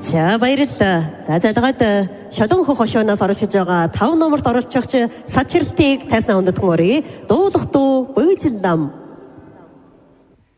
За баярлалаа. За залгаад шолон хөх хошооноос оролцож байгаа 5 номерт оролцогч сачралтыг тайснаа хүндэтгэн өргөе. Дуулах дуу буйжиллам.